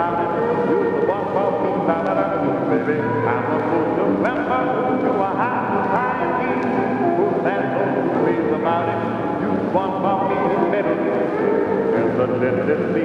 about it. You're the one for me, baby. I'm a fool to remember you are high society. Who's that no ways about it? You're the one for me, baby. In the tendency